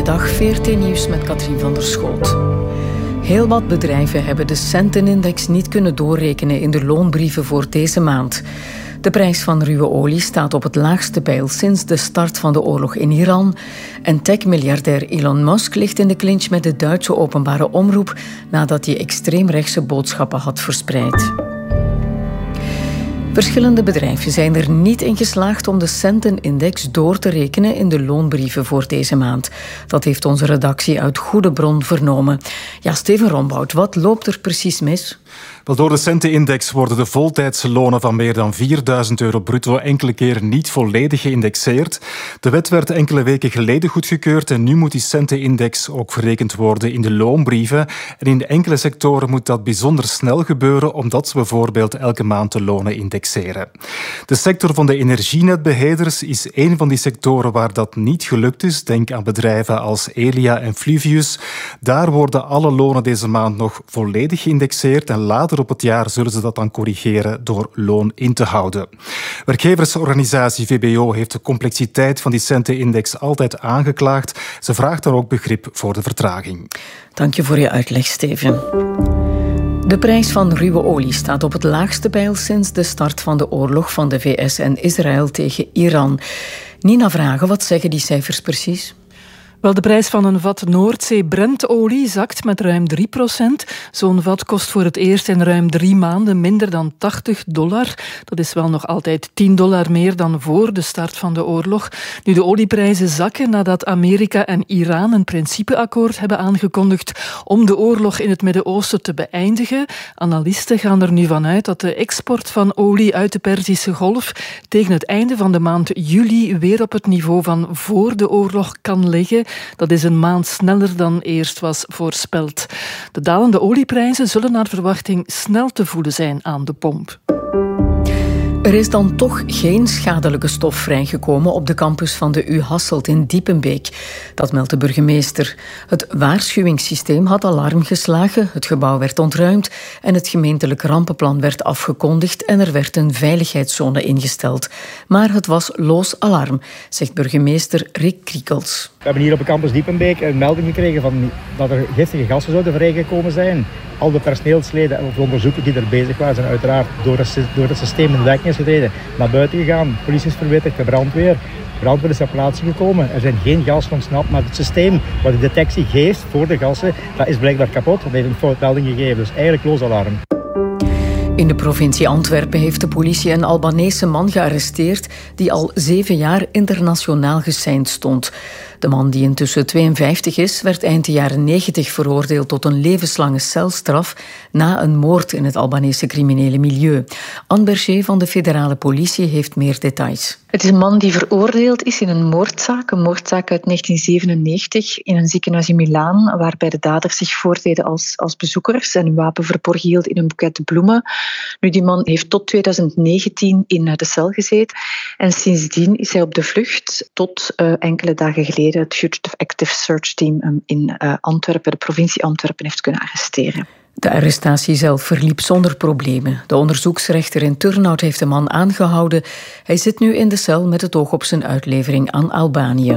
Goedemiddag, VRT Nieuws met Katrien van der Schoot. Heel wat bedrijven hebben de centenindex niet kunnen doorrekenen in de loonbrieven voor deze maand. De prijs van ruwe olie staat op het laagste peil sinds de start van de oorlog in Iran. En tech-miljardair Elon Musk ligt in de clinch met de Duitse openbare omroep nadat hij extreemrechtse boodschappen had verspreid. Verschillende bedrijven zijn er niet in geslaagd om de centenindex door te rekenen in de loonbrieven voor deze maand. Dat heeft onze redactie uit goede bron vernomen. Ja, Steven Rombout, wat loopt er precies mis? Wel, door de centenindex worden de voltijdse lonen van meer dan €4.000 bruto enkele keer niet volledig geïndexeerd. De wet werd enkele weken geleden goedgekeurd en nu moet die centenindex ook verrekend worden in de loonbrieven. En in enkele sectoren moet dat bijzonder snel gebeuren, omdat ze bijvoorbeeld elke maand de lonen indexeren. De sector van de energienetbeheerders is een van die sectoren waar dat niet gelukt is. Denk aan bedrijven als Elia en Fluvius. Daar worden alle lonen deze maand nog volledig geïndexeerd en later op het jaar zullen ze dat dan corrigeren door loon in te houden. Werkgeversorganisatie VBO heeft de complexiteit van die centenindex altijd aangeklaagd. Ze vraagt dan ook begrip voor de vertraging. Dank je voor je uitleg, Steven. De prijs van ruwe olie staat op het laagste peil sinds de start van de oorlog van de VS en Israël tegen Iran. Nina Vragen, wat zeggen die cijfers precies? Wel, de prijs van een vat Noordzee Brentolie zakt met ruim 3%. Zo'n vat kost voor het eerst in ruim 3 maanden minder dan $80. Dat is wel nog altijd $10 meer dan voor de start van de oorlog. Nu, de olieprijzen zakken nadat Amerika en Iran een principeakkoord hebben aangekondigd om de oorlog in het Midden-Oosten te beëindigen. Analisten gaan er nu vanuit dat de export van olie uit de Perzische Golf tegen het einde van de maand juli weer op het niveau van voor de oorlog kan liggen. Dat is een maand sneller dan eerst was voorspeld. De dalende olieprijzen zullen naar verwachting snel te voelen zijn aan de pomp. Er is dan toch geen schadelijke stof vrijgekomen op de campus van de U Hasselt in Diepenbeek. Dat meldt de burgemeester. Het waarschuwingssysteem had alarm geslagen, het gebouw werd ontruimd en het gemeentelijk rampenplan werd afgekondigd en er werd een veiligheidszone ingesteld. Maar het was loos alarm, zegt burgemeester Rick Kriekels. We hebben hier op de campus Diepenbeek een melding gekregen van dat er giftige gassen zouden vrijgekomen zijn. Al de personeelsleden of onderzoekers die er bezig waren zijn uiteraard door het systeem in werking is getreden naar buiten gegaan. Politie is verwittigd, de brandweer. Brandweer is ter plaatse gekomen. Er zijn geen gassen ontsnapt, maar het systeem wat de detectie geeft voor de gassen, dat is blijkbaar kapot. Dat heeft een foutmelding gegeven, dus eigenlijk loos alarm. In de provincie Antwerpen heeft de politie een Albanese man gearresteerd die al 7 jaar internationaal geseind stond. De man, die intussen 52 is, werd eind de jaren 90 veroordeeld tot een levenslange celstraf na een moord in het Albanese criminele milieu. Anne Berger van de federale politie heeft meer details. Het is een man die veroordeeld is in een moordzaak uit 1997 in een ziekenhuis in Milaan, waarbij de daders zich voordeden als bezoekers en een wapen verborgen hielden in een boeket bloemen. Nu, die man heeft tot 2019 in de cel gezeten en sindsdien is hij op de vlucht tot enkele dagen geleden het Fugitive Active Search Team in Antwerpen, de provincie Antwerpen, heeft kunnen arresteren. De arrestatie zelf verliep zonder problemen. De onderzoeksrechter in Turnhout heeft de man aangehouden. Hij zit nu in de cel met het oog op zijn uitlevering aan Albanië.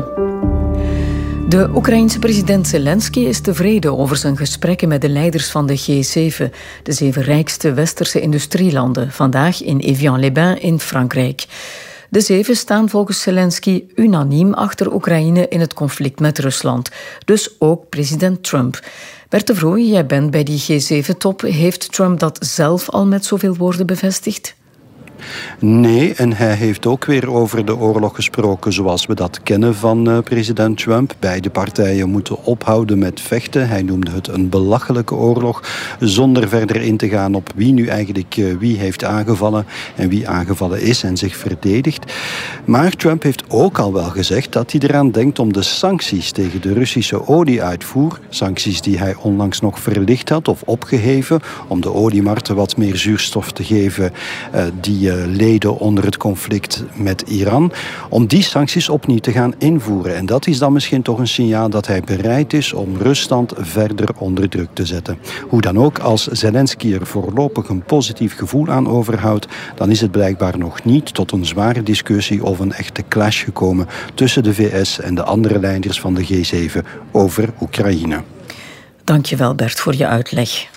De Oekraïense president Zelensky is tevreden over zijn gesprekken met de leiders van de G7, de 7 rijkste westerse industrielanden, vandaag in Évian-les-Bains in Frankrijk. De 7 staan volgens Zelensky unaniem achter Oekraïne in het conflict met Rusland. Dus ook president Trump. Bert de Vrooij, jij bent bij die G7-top. Heeft Trump dat zelf al met zoveel woorden bevestigd? Nee, en hij heeft ook weer over de oorlog gesproken zoals we dat kennen van president Trump. Beide partijen moeten ophouden met vechten. Hij noemde het een belachelijke oorlog, zonder verder in te gaan op wie nu eigenlijk wie heeft aangevallen en wie aangevallen is en zich verdedigt. Maar Trump heeft ook al wel gezegd dat hij eraan denkt om de sancties tegen de Russische olieuitvoer, sancties die hij onlangs nog verlicht had of opgeheven, om de oliemarkten wat meer zuurstof te geven die leden onder het conflict met Iran, om die sancties opnieuw te gaan invoeren. En dat is dan misschien toch een signaal dat hij bereid is om Rusland verder onder druk te zetten. Hoe dan ook, als Zelensky er voorlopig een positief gevoel aan overhoudt, dan is het blijkbaar nog niet tot een zware discussie of een echte clash gekomen tussen de VS en de andere leiders van de G7 over Oekraïne. Dankjewel Bert voor je uitleg.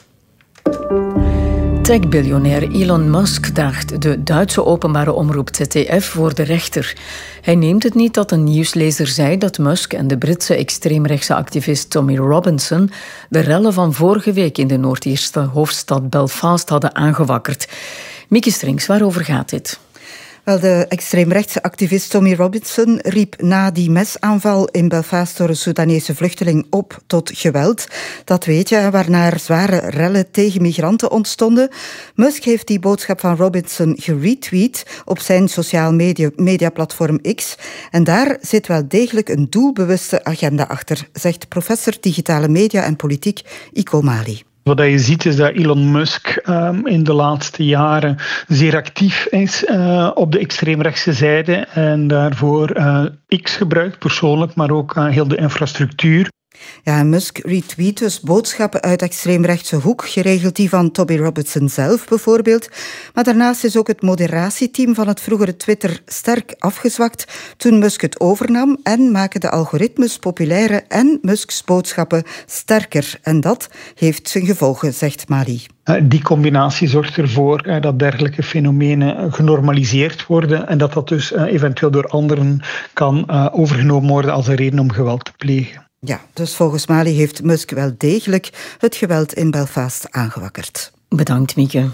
Tech-biljonair Elon Musk daagt de Duitse openbare omroep ZDF voor de rechter. Hij neemt het niet dat een nieuwslezer zei dat Musk en de Britse extreemrechtse activist Tommy Robinson de rellen van vorige week in de Noord-Ierse hoofdstad Belfast hadden aangewakkerd. Mieke Strings, waarover gaat dit? Wel, de extreemrechtse activist Tommy Robinson riep na die mesaanval in Belfast door een Soedanese vluchteling op tot geweld. Dat weet je, waarna er zware rellen tegen migranten ontstonden. Musk heeft die boodschap van Robinson geretweet op zijn sociaal mediaplatform X. En daar zit wel degelijk een doelbewuste agenda achter, zegt professor digitale media en politiek Iko Mali. Wat je ziet is dat Elon Musk in de laatste jaren zeer actief is op de extreemrechtse zijde en daarvoor X gebruikt persoonlijk, maar ook heel de infrastructuur. Ja, Musk retweet dus boodschappen uit extreemrechtse hoek, geregeld die van Tommy Robinson zelf bijvoorbeeld. Maar daarnaast is ook het moderatieteam van het vroegere Twitter sterk afgezwakt toen Musk het overnam en maken de algoritmes populairder en Musks boodschappen sterker. En dat heeft zijn gevolgen, zegt Mali. Die combinatie zorgt ervoor dat dergelijke fenomenen genormaliseerd worden en dat dat dus eventueel door anderen kan overgenomen worden als een reden om geweld te plegen. Ja, dus volgens Mali heeft Musk wel degelijk het geweld in Belfast aangewakkerd. Bedankt, Mieke.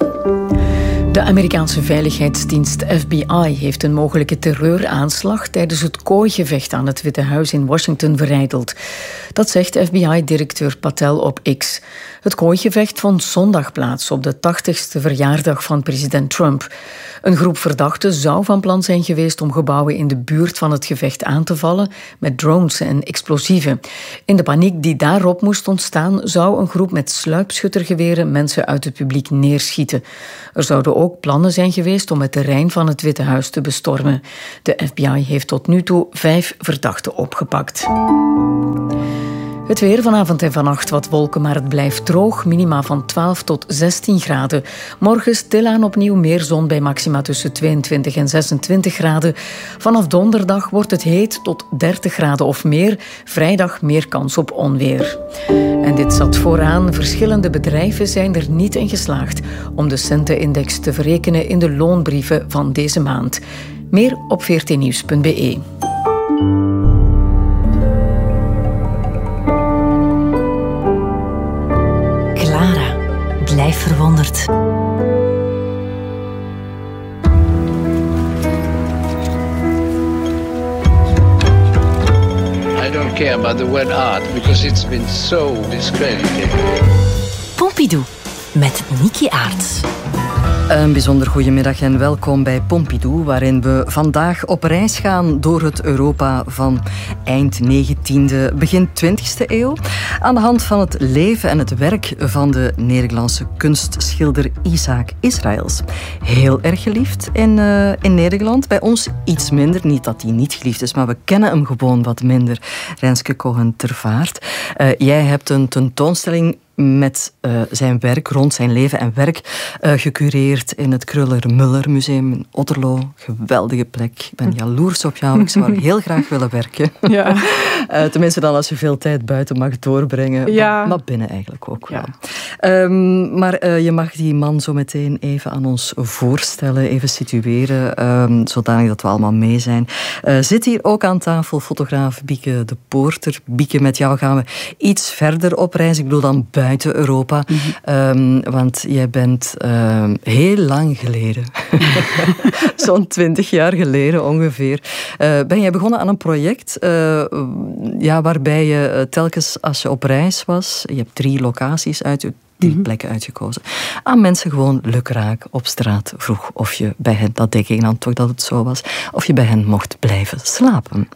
De Amerikaanse veiligheidsdienst FBI heeft een mogelijke terreuraanslag tijdens het kooigevecht aan het Witte Huis in Washington verijdeld. Dat zegt FBI-directeur Patel op X. Het kooigevecht vond zondag plaats op de 80ste verjaardag van president Trump. Een groep verdachten zou van plan zijn geweest om gebouwen in de buurt van het gevecht aan te vallen met drones en explosieven. In de paniek die daarop moest ontstaan, zou een groep met sluipschuttergeweren mensen uit het publiek neerschieten. Er zouden ook plannen zijn geweest om het terrein van het Witte Huis te bestormen. De FBI heeft tot nu toe 5 verdachten opgepakt. Het weer vanavond en vannacht wat wolken, maar het blijft droog. Minima van 12 tot 16 graden. Morgen stilaan opnieuw meer zon bij maxima tussen 22 en 26 graden. Vanaf donderdag wordt het heet tot 30 graden of meer. Vrijdag meer kans op onweer. En dit zat vooraan. Verschillende bedrijven zijn er niet in geslaagd om de centenindex te verrekenen in de loonbrieven van deze maand. Meer op vrtnieuws.be. Blijf verwonderd. I don't care about the word art because it's been so discredited. Pompidou met Niki Aarts. Een bijzonder goedemiddag en welkom bij Pompidou, waarin we vandaag op reis gaan door het Europa van eind 19e, begin 20e eeuw. Aan de hand van het leven en het werk van de Nederlandse kunstschilder Isaac Israëls. Heel erg geliefd in Nederland. Bij ons iets minder. Niet dat hij niet geliefd is, maar we kennen hem gewoon wat minder. Renske Cohen-Tervaart. Jij hebt een tentoonstelling met zijn werk, rond zijn leven en werk, gecureerd in het Kruller-Müller Museum in Otterlo. Geweldige plek. Ik ben jaloers op jou. Ik zou er heel graag willen werken. Ja. Tenminste dan als je veel tijd buiten mag doorbrengen. Ja. Maar binnen eigenlijk ook wel. Ja. Maar je mag die man zo meteen even aan ons voorstellen, even situeren, zodanig dat we allemaal mee zijn. Zit hier ook aan tafel fotograaf Bieke de Poorter. Bieke, met jou gaan we iets verder op reis. Ik bedoel dan buiten Europa. Want jij bent heel lang geleden, zo'n 20 jaar geleden ongeveer, ben jij begonnen aan een project waarbij je telkens als je op reis was, je hebt 3 locaties uit 3 plekken uitgekozen, aan mensen gewoon lukraak op straat vroeg of je bij hen, dat denk ik dan toch dat het zo was, of je bij hen mocht blijven slapen.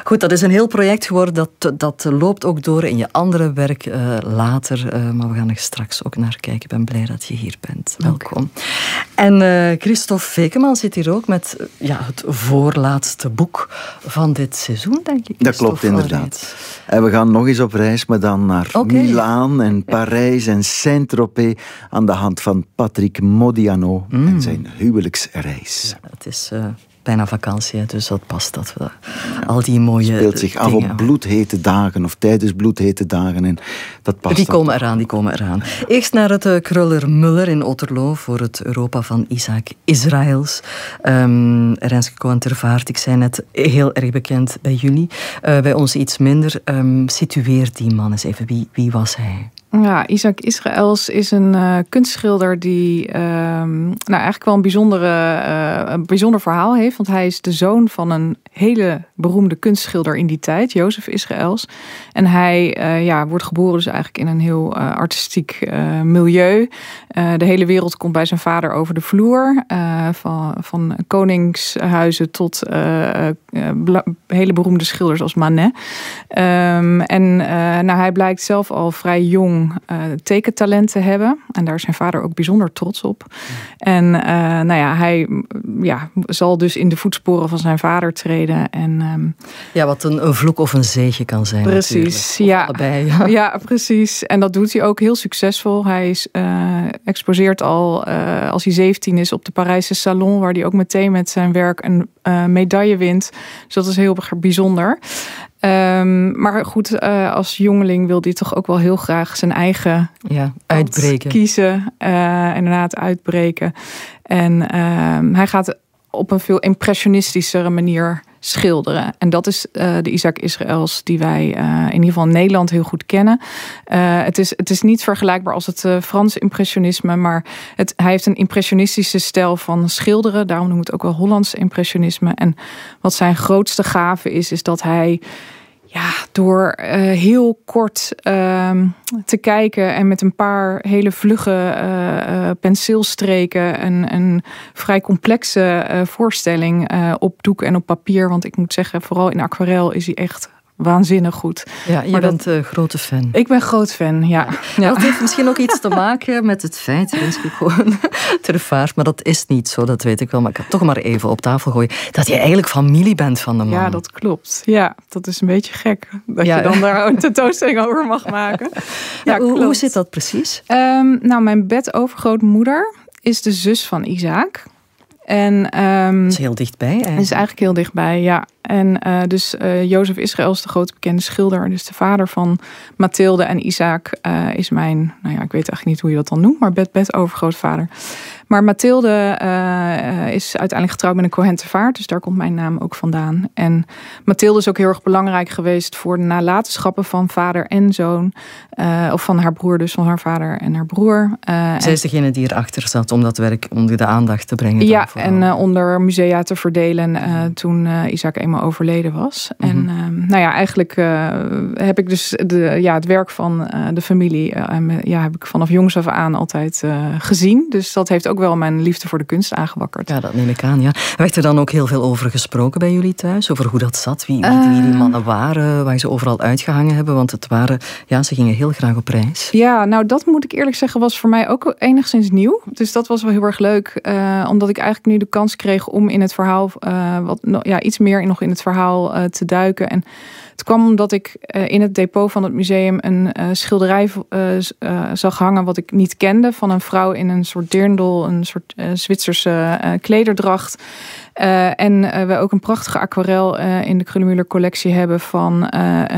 Goed, dat is een heel project geworden. Dat loopt ook door in je andere werk later. Maar we gaan er straks ook naar kijken. Ik ben blij dat je hier bent. Welkom. En Christophe Vekeman zit hier ook met het voorlaatste boek van dit seizoen, denk ik. Dat klopt, inderdaad. En we gaan nog eens op reis, maar dan naar Milaan en Parijs en Saint-Tropez aan de hand van Patrick Modiano en zijn huwelijksreis. Ja, het is bijna vakantie, dus dat past dat we al die mooie speelt zich af op bloedhete dagen of tijdens bloedhete dagen en dat past. Die komen eraan. Eerst naar het Kröller-Müller in Otterlo voor het Europa van Isaac Israëls. Renske Cohen-Tervaart, ik zei net, heel erg bekend bij jullie. Bij ons iets minder. Situeer die man eens even. Wie was hij? Ja, Isaac Israëls is een kunstschilder die eigenlijk wel een bijzonder verhaal heeft. Want hij is de zoon van een hele beroemde kunstschilder in die tijd, Jozef Israëls. En hij wordt geboren dus eigenlijk in een heel artistiek milieu. De hele wereld komt bij zijn vader over de vloer. Van koningshuizen tot hele beroemde schilders als Manet. Hij blijkt zelf al vrij jong tekentalent te hebben. En daar is zijn vader ook bijzonder trots op. En hij zal dus in de voetsporen van zijn vader treden. En, wat een vloek of een zegen kan zijn. Precies, allebei. Ja, precies. En dat doet hij ook heel succesvol. Hij exposeert al als hij 17 is op de Parijse Salon, waar hij ook meteen met zijn werk een medaille wint. Dus dat is heel bijzonder. Maar goed, als jongeling wil hij toch ook wel heel graag zijn eigen uitbreken kiezen. Inderdaad, uitbreken. En hij gaat op een veel impressionistischere manier schilderen. En dat is de Isaac Israëls die wij in ieder geval in Nederland heel goed kennen. Het is niet vergelijkbaar als het Frans impressionisme, maar hij heeft een impressionistische stijl van schilderen. Daarom noemen we het ook wel Hollands impressionisme. En wat zijn grootste gave is dat hij door heel kort te kijken en met een paar hele vlugge penseelstreken een vrij complexe voorstelling op doek en op papier. Want ik moet zeggen, vooral in aquarel is hij echt waanzinnig goed. Ja, je bent een grote fan. Ik ben groot fan, ja. Dat heeft misschien ook iets te maken met het feit, Renske Cohen-Tervaart, maar dat is niet zo, dat weet ik wel. Maar ik ga toch maar even op tafel gooien dat je eigenlijk familie bent van de man. Ja, dat klopt. Ja, dat is een beetje gek dat je dan daar een tentoonstelling over mag maken. Hoe zit dat precies? Mijn bedovergrootmoeder is de zus van Isaac. En, dat is heel dichtbij eigenlijk. Dat is eigenlijk heel dichtbij, ja. En Jozef Israëls, de grote bekende schilder, dus de vader van Mathilde en Isaac, is mijn, ik weet eigenlijk niet hoe je dat dan noemt, maar bedovergrootvader. Maar Mathilde is uiteindelijk getrouwd met een Cohen-Tervaart, dus daar komt mijn naam ook vandaan. En Mathilde is ook heel erg belangrijk geweest voor de nalatenschappen van vader en zoon. Of van haar broer, dus van haar vader en haar broer. Zij is degene die erachter zat om dat werk onder de aandacht te brengen. Ja, en onder musea te verdelen toen Isaac eenmaal overleden was. En eigenlijk heb ik dus het werk van de familie heb ik vanaf jongs af aan altijd gezien. Dus dat heeft ook wel mijn liefde voor de kunst aangewakkerd. Ja, dat neem ik aan, ja. Werd er dan ook heel veel over gesproken bij jullie thuis? Over hoe dat zat? Wie die mannen waren? Waar ze overal uitgehangen hebben? Want het waren, ze gingen heel graag op reis. Ja, dat moet ik eerlijk zeggen, was voor mij ook enigszins nieuw. Dus dat was wel heel erg leuk. Omdat ik eigenlijk nu de kans kreeg om in het verhaal iets meer nog in het verhaal te duiken. En het kwam omdat ik in het depot van het museum een schilderij zag hangen wat ik niet kende. Van een vrouw in een soort dirndl, een soort Zwitserse klederdracht. En we ook een prachtige aquarel in de Kröller-Müller collectie hebben van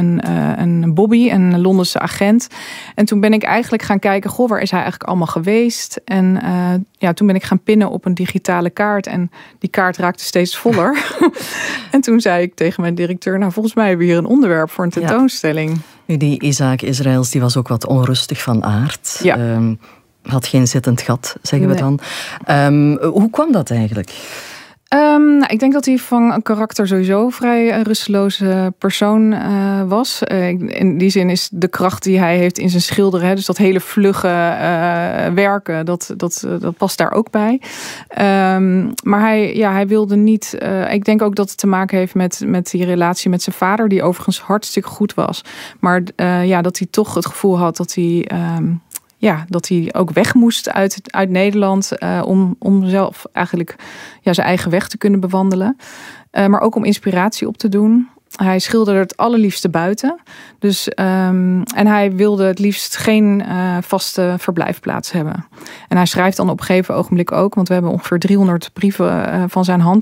een Bobby, een Londense agent. En toen ben ik eigenlijk gaan kijken, waar is hij eigenlijk allemaal geweest? En toen ben ik gaan pinnen op een digitale kaart. En die kaart raakte steeds voller. En toen zei ik tegen mijn directeur, volgens mij hebben we hier een onderwerp voor een tentoonstelling. Die Isaac Israëls, die was ook wat onrustig van aard. Ja. Had geen zittend gat, zeggen we dan. Hoe kwam dat eigenlijk? Ik denk dat hij van een karakter sowieso vrij een rusteloze persoon was. In die zin is de kracht die hij heeft in zijn schilderen, dus dat hele vlugge werken, dat past daar ook bij. Maar hij wilde niet. Ik denk ook dat het te maken heeft met die relatie met zijn vader, die overigens hartstikke goed was. Maar dat hij toch het gevoel had dat hij. Dat hij ook weg moest uit Nederland om zelf eigenlijk zijn eigen weg te kunnen bewandelen. Maar ook om inspiratie op te doen. Hij schilderde het allerliefste buiten. Dus, en hij wilde het liefst geen vaste verblijfplaats hebben. En hij schrijft dan op een gegeven ogenblik ook, want we hebben ongeveer 300 brieven van zijn hand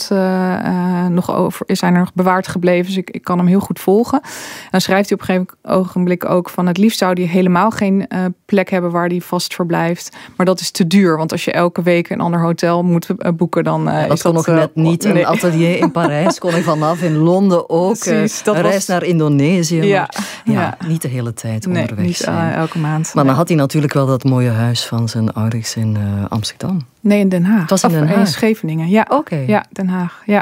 zijn er nog bewaard gebleven. Dus ik kan hem heel goed volgen. En dan schrijft hij op een gegeven ogenblik ook van het liefst zou hij helemaal geen plek hebben waar hij vast verblijft. Maar dat is te duur, want als je elke week een ander hotel moet boeken, dan dat kon nog net niet. Een atelier in Parijs kon ik vanaf, in Londen ook. Precies, een reis naar Indonesië. Maar niet de hele tijd onderweg niet zijn. Elke maand. Maar dan had hij natuurlijk wel dat mooie huis van zijn ouders in Amsterdam. Nee, in Den Haag. Het was in Den Haag? In Scheveningen, ja. Oké. Ja, Den Haag, ja.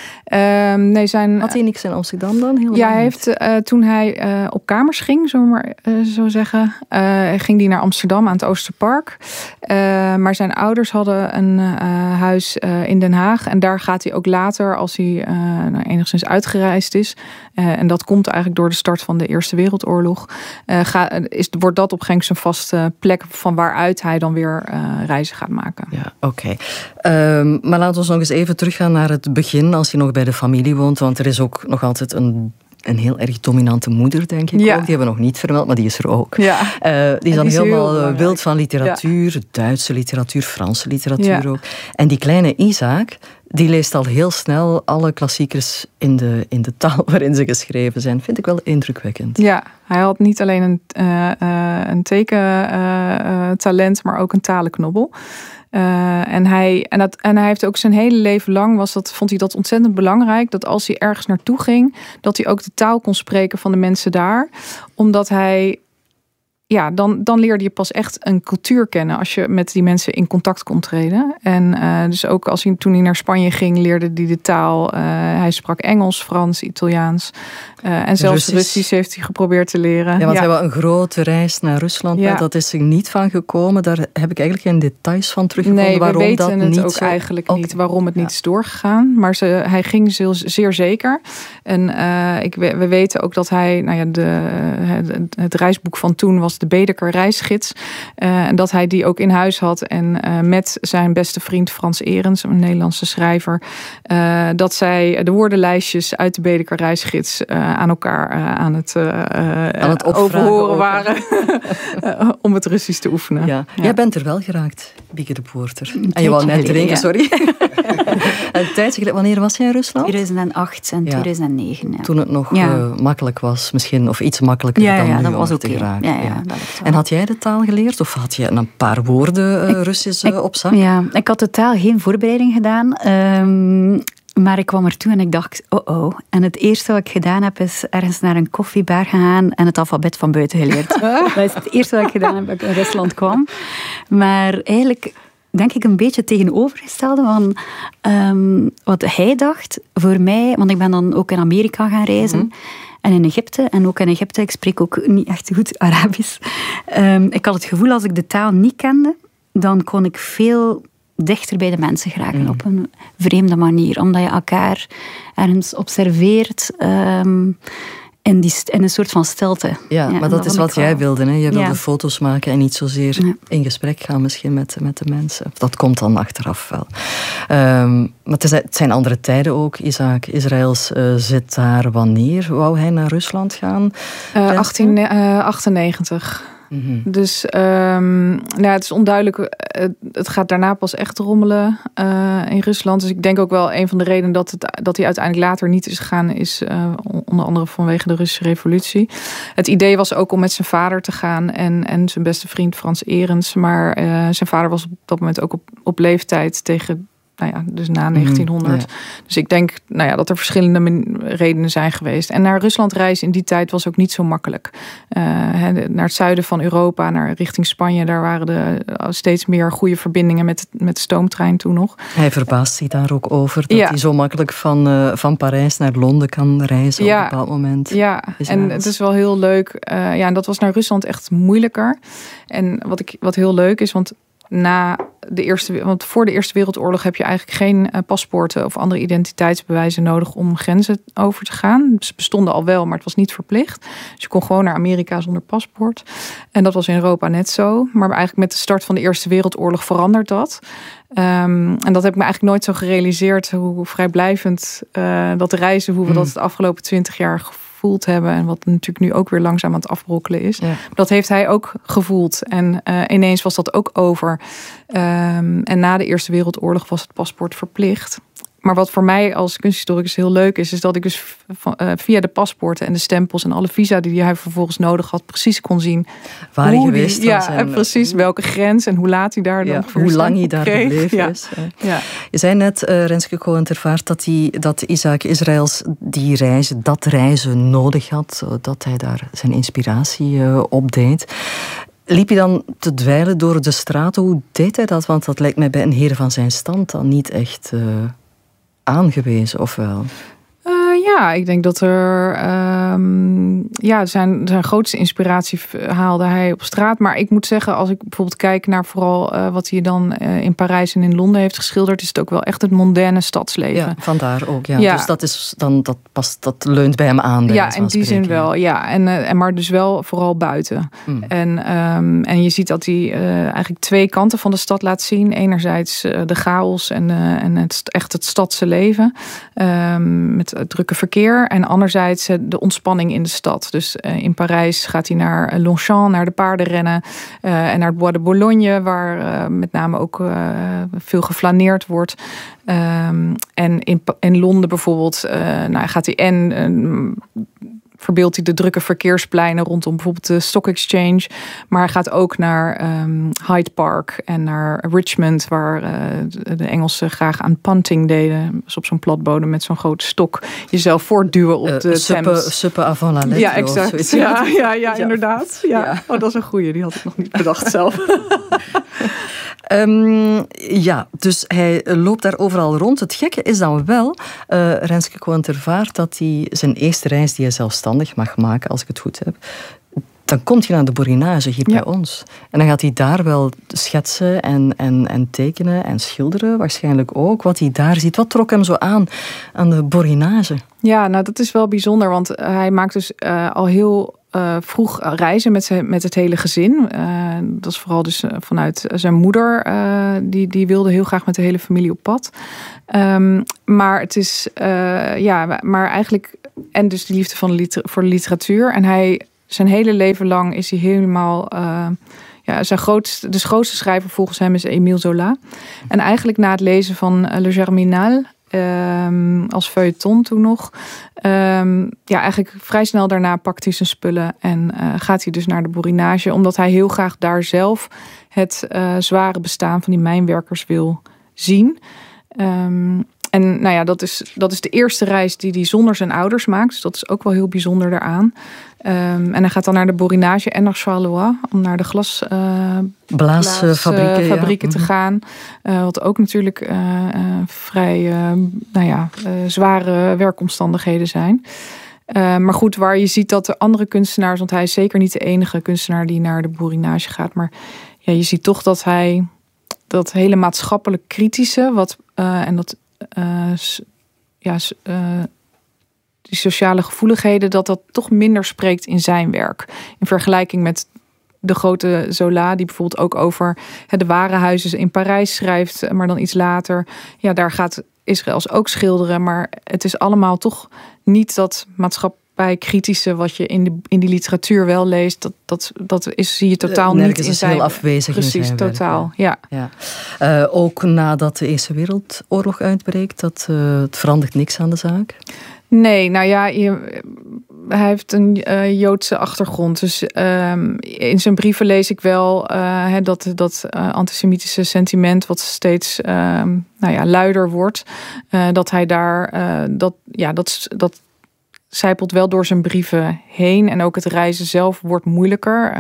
Had hij niks in Amsterdam dan? Hij heeft toen hij op kamers ging, zullen we maar zo zeggen, ging hij naar Amsterdam aan het Oosterpark. Maar zijn ouders hadden een huis in Den Haag. En daar gaat hij ook later, als hij enigszins uitgereisd is. En dat komt eigenlijk door de start van de Eerste Wereldoorlog. Wordt dat op een gegeven moment zijn vaste plek van waaruit hij dan weer reizen gaat maken. Ja, oké. Maar laten we nog eens even teruggaan naar het begin, als je nog bij de familie woont. Want er is ook nog altijd een heel erg dominante moeder, denk ik ook. Die hebben we nog niet vermeld, maar die is er ook. Ja. Die is dan helemaal wild van literatuur. Duitse literatuur, Franse literatuur ook. En die kleine Isaac, die leest al heel snel alle klassiekers in de taal waarin ze geschreven zijn. Vind ik wel indrukwekkend. Ja, hij had niet alleen een tekentalent, maar ook een talenknobbel. En hij heeft ook zijn hele leven lang, vond hij dat ontzettend belangrijk, dat als hij ergens naartoe ging, dat hij ook de taal kon spreken van de mensen daar. Omdat hij, dan leerde je pas echt een cultuur kennen als je met die mensen in contact kon treden. En dus ook toen hij naar Spanje ging, leerde hij de taal. Hij sprak Engels, Frans, Italiaans. En zelfs Russisch heeft hij geprobeerd te leren. Ja, want hij had een grote reis naar Rusland. Ja. Dat is er niet van gekomen. Daar heb ik eigenlijk geen details van teruggevonden. Nee, waarom we weten dat het niet ook eigenlijk niet. Waarom het niet is doorgegaan. Maar hij ging zeer zeker. En we weten ook dat hij, het reisboek van toen was de Baedeker reisgids. En dat hij die ook in huis had. En met zijn beste vriend Frans Erens, een Nederlandse schrijver. Dat zij de woordenlijstjes uit de Baedeker reisgids aan elkaar aan het overhoren waren. Om het Russisch te oefenen. Ja. Jij bent er wel geraakt, Bieke de Poorter. En je wou net drinken, sorry. Een tijdje geleden, wanneer was jij in Rusland? 2008 en 2009. Ja. Toen het nog makkelijk was, misschien, of iets makkelijker dan nu dat was om te geraken. Ja. En had jij de taal geleerd? Of had je een paar woorden Russisch op zak? Ja, ik had totaal geen voorbereiding gedaan. Maar ik kwam ertoe en ik dacht, En het eerste wat ik gedaan heb, is ergens naar een koffiebar gegaan en het alfabet van buiten geleerd. Dat is het eerste wat ik gedaan heb, dat ik in Rusland kwam. Maar eigenlijk denk ik een beetje tegenovergestelde van wat hij dacht voor mij. Want ik ben dan ook in Amerika gaan reizen. En in Egypte. En ook in Egypte, ik spreek ook niet echt goed Arabisch. Ik had het gevoel, als ik de taal niet kende, dan kon ik veel dichter bij de mensen geraken op een vreemde manier. Omdat je elkaar ergens observeert in een soort van stilte. Ja, maar dat is wat jij wilde. Hè? Jij wilde foto's maken en niet zozeer in gesprek gaan misschien met de mensen. Dat komt dan achteraf wel. Maar het zijn andere tijden ook. Isaac Israëls zit daar wanneer? Wou hij naar Rusland gaan? 1898. Dus het is onduidelijk. Het gaat daarna pas echt rommelen in Rusland. Dus ik denk ook wel een van de redenen dat hij uiteindelijk later niet is gegaan, is onder andere vanwege de Russische revolutie. Het idee was ook om met zijn vader te gaan en zijn beste vriend Frans Erens. Maar zijn vader was op dat moment ook op leeftijd tegen dus na 1900. Ja. Dus ik denk dat er verschillende redenen zijn geweest. En naar Rusland reizen in die tijd was ook niet zo makkelijk. Naar het zuiden van Europa, richting Spanje, daar waren er steeds meer goede verbindingen met de stoomtrein toen nog. Hij verbaast zich daar ook over dat hij zo makkelijk van Parijs naar Londen kan reizen op een bepaald moment. Ja, en het is wel heel leuk. En dat was naar Rusland echt moeilijker. En wat heel leuk is, want voor de Eerste Wereldoorlog heb je eigenlijk geen paspoorten of andere identiteitsbewijzen nodig om grenzen over te gaan. Ze bestonden al wel, maar het was niet verplicht. Dus je kon gewoon naar Amerika zonder paspoort. En dat was in Europa net zo. Maar eigenlijk met de start van de Eerste Wereldoorlog verandert dat. En dat heb ik me eigenlijk nooit zo gerealiseerd, hoe vrijblijvend dat reizen, hoe we dat de afgelopen 20 jaar gevoeld hebben. En wat natuurlijk nu ook weer langzaam aan het afbrokkelen is. Ja. Dat heeft hij ook gevoeld. En ineens was dat ook over. En na de Eerste Wereldoorlog was het paspoort verplicht. Maar wat voor mij als kunsthistoricus heel leuk is dat ik dus via de paspoorten en de stempels en alle visa die hij vervolgens nodig had, precies kon zien waar hij geweest was. En precies welke grens en hoe laat hij daar dan hoe lang hij daar gebleven is. Ja. Je zei net, Renske Cohen-Tervaart, dat Isaac Israëls dat reizen nodig had, dat hij daar zijn inspiratie op deed. Liep hij dan te dweilen door de straten? Hoe deed hij dat? Want dat lijkt mij bij een heer van zijn stand dan niet echt aangewezen, of wel? Ik denk dat zijn grootste inspiratie haalde hij op straat. Maar ik moet zeggen, als ik bijvoorbeeld kijk naar vooral wat hij dan in Parijs en in Londen heeft geschilderd, is het ook wel echt het mondaine stadsleven. Ja, vandaar ook. Ja. Dus dat is dan dat leunt bij hem aan. Ja, in die zin wel. Ja, en maar dus wel vooral buiten. En je ziet dat hij eigenlijk twee kanten van de stad laat zien. Enerzijds de chaos en het stadse leven met het drukke verkeer. En anderzijds de ontspanning in de stad. Dus in Parijs gaat hij naar Longchamp, naar de paardenrennen. En naar het Bois de Boulogne, waar met name ook veel geflaneerd wordt. En in Londen bijvoorbeeld gaat hij verbeeldt hij de drukke verkeerspleinen rondom bijvoorbeeld de Stock Exchange. Maar hij gaat ook naar Hyde Park en naar Richmond, waar de Engelsen graag aan punting deden. Dus op zo'n platbodem met zo'n grote stok jezelf voortduwen op de Thames. Suppe avant la lettre. Ja, exact. Ja, inderdaad. Ja. Oh, dat is een goeie. Die had ik nog niet bedacht zelf. Dus hij loopt daar overal rond. Het gekke is dan wel, Renske Cohen-Tervaart, dat hij zijn eerste reis die hij zelfstandig mag maken, als ik het goed heb, dan komt hij naar de Borinage hier bij ons. En dan gaat hij daar wel schetsen en tekenen en schilderen, waarschijnlijk ook. Wat hij daar ziet, wat trok hem zo aan de Borinage? Ja, dat is wel bijzonder, want hij maakt dus al heel vroeg reizen met het hele gezin. Dat is vooral dus vanuit zijn moeder. Die wilde heel graag met de hele familie op pad. Maar het is maar eigenlijk en dus die liefde voor de literatuur. En zijn hele leven lang is hij helemaal de grootste schrijver volgens hem is Émile Zola. En eigenlijk na het lezen van Le Germinal, als feuilleton toen nog. Eigenlijk vrij snel daarna pakt hij zijn spullen en gaat hij dus naar de Borinage, omdat hij heel graag daar zelf het zware bestaan van die mijnwerkers wil zien. En dat is de eerste reis die hij zonder zijn ouders maakt. Dus dat is ook wel heel bijzonder daaraan. En hij gaat dan naar de Borinage en naar Charleroi om naar de glasfabrieken te gaan. Wat ook natuurlijk vrij zware werkomstandigheden zijn. Maar goed, waar je ziet dat de andere kunstenaars, want hij is zeker niet de enige kunstenaar die naar de Borinage gaat. Maar je ziet toch dat hij dat hele maatschappelijk kritische, die sociale gevoeligheden, dat toch minder spreekt in zijn werk. In vergelijking met de grote Zola, die bijvoorbeeld ook over de warenhuizen in Parijs schrijft, maar dan iets later. Ja, daar gaat Israëls ook schilderen, maar het is allemaal toch niet dat maatschappijkritische wat je in die literatuur wel leest. Zie je totaal niet in zijn. Heel afwezig in zijn totaal. Werk, ja. Ook nadat de Eerste Wereldoorlog uitbreekt, het verandert niks aan de zaak? Nee, hij heeft een Joodse achtergrond. Dus in zijn brieven lees ik wel dat antisemitische sentiment wat steeds luider wordt. Dat hij daar dat zijpelt wel door zijn brieven heen. En ook het reizen zelf wordt moeilijker.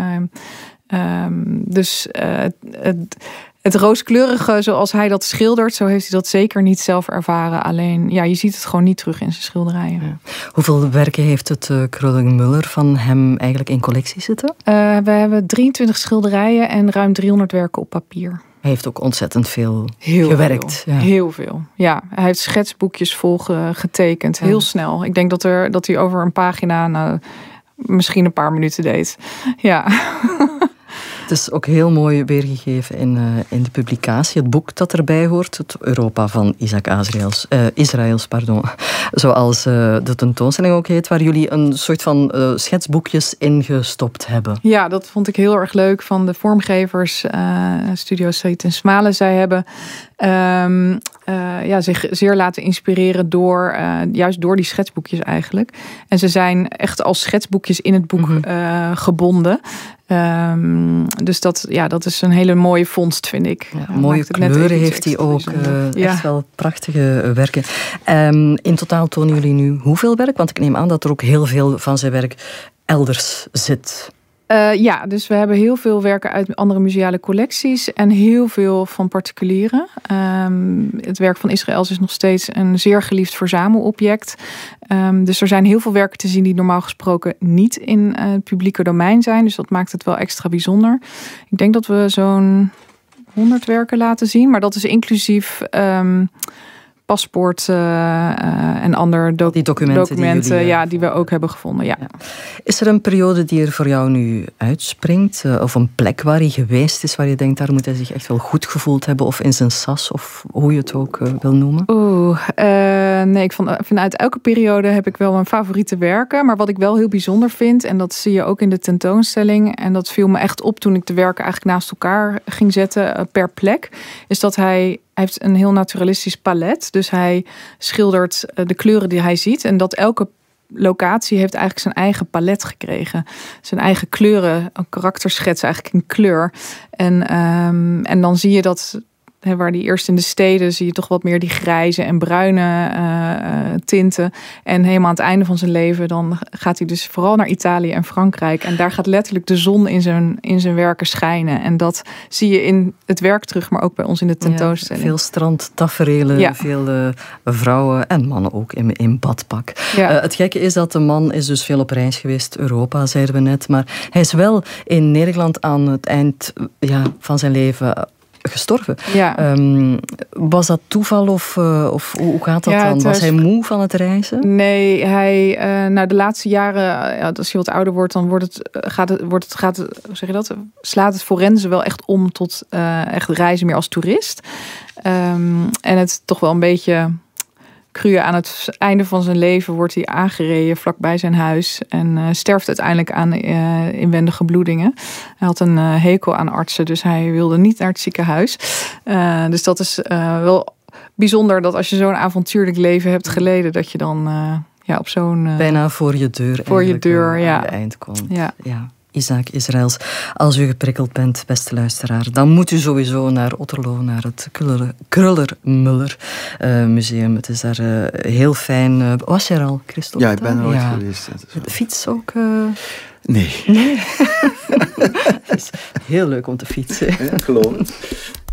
Dus het rooskleurige zoals hij dat schildert, zo heeft hij dat zeker niet zelf ervaren. Alleen, je ziet het gewoon niet terug in zijn schilderijen. Ja. Hoeveel werken heeft het Kröller-Müller van hem eigenlijk in collectie zitten? We hebben 23 schilderijen en ruim 300 werken op papier. Hij heeft ook ontzettend veel gewerkt. Ja. Heel veel. Ja, hij heeft schetsboekjes vol getekend. Heel snel. Ik denk dat hij over een pagina misschien een paar minuten deed. Ja. Het is ook heel mooi weergegeven in de publicatie. Het boek dat erbij hoort, het Europa van Israëls, zoals de tentoonstelling ook heet, waar jullie een soort van schetsboekjes ingestopt hebben. Ja, dat vond ik heel erg leuk van de vormgevers, Studio Saïd en Smale. Zij hebben zich zeer laten inspireren juist door die schetsboekjes eigenlijk. En ze zijn echt als schetsboekjes in het boek gebonden. Dus dat is een hele mooie vondst, vind ik. Ja, mooie kleuren heeft hij ook. Echt wel prachtige werken. In totaal tonen jullie nu hoeveel werk? Want ik neem aan dat er ook heel veel van zijn werk elders zit. Dus we hebben heel veel werken uit andere museale collecties en heel veel van particulieren. Het werk van Israëls is nog steeds een zeer geliefd verzamelobject. Dus er zijn heel veel werken te zien die normaal gesproken niet in het publieke domein zijn. Dus dat maakt het wel extra bijzonder. Ik denk dat we zo'n 100 werken laten zien, maar dat is inclusief paspoort en andere documenten die we ook hebben gevonden. Ja. Is er een periode die er voor jou nu uitspringt? Of een plek waar hij geweest is, waar je denkt, daar moet hij zich echt wel goed gevoeld hebben, of in zijn sas, of hoe je het ook wil noemen? Nee, ik vind uit elke periode heb ik wel mijn favoriete werken. Maar wat ik wel heel bijzonder vind, en dat zie je ook in de tentoonstelling, en dat viel me echt op toen ik de werken eigenlijk naast elkaar ging zetten per plek, is dat hij heeft een heel naturalistisch palet. Dus hij schildert de kleuren die hij ziet. En dat elke locatie heeft eigenlijk zijn eigen palet gekregen. Zijn eigen kleuren, een karakterschets, eigenlijk een kleur. En dan zie je dat, waar die eerst in de steden zie je toch wat meer die grijze en bruine tinten. En helemaal aan het einde van zijn leven dan gaat hij dus vooral naar Italië en Frankrijk. En daar gaat letterlijk de zon in zijn werken schijnen. En dat zie je in het werk terug, maar ook bij ons in de tentoonstelling. Veel strandtaferelen, veel vrouwen en mannen ook in badpak. Ja. Het gekke is dat de man is dus veel op reis geweest, Europa, zeiden we net. Maar hij is wel in Nederland aan het eind van zijn leven gestorven. Ja. Was dat toeval of hoe gaat dat dan? Was hij moe van het reizen? Nee, hij de laatste jaren, als hij wat ouder wordt, dan slaat het forensen wel echt om tot echt reizen meer als toerist. En het toch wel een beetje cru aan het einde van zijn leven wordt hij aangereden vlakbij zijn huis en sterft uiteindelijk aan inwendige bloedingen. Hij had een hekel aan artsen, dus hij wilde niet naar het ziekenhuis. Dus dat is wel bijzonder dat als je zo'n avontuurlijk leven hebt geleden, dat je dan op zo'n bijna voor je deur aan het eind komt. Ja. Isaac Israëls. Als u geprikkeld bent, beste luisteraar, dan moet u sowieso naar Otterlo, naar het Kröller-Müller museum. Het is daar heel fijn. Was je er al, Christophe? Ja, ik ben er ooit geweest. De fiets ook? Nee. Het is heel leuk om te fietsen. Ja, geloof het.